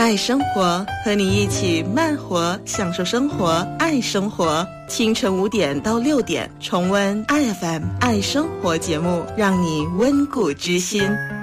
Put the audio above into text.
爱生活，和你一起慢活，享受生活，爱生活。清晨5点到6点，重温 IFM 爱生活节目，让你温故知新。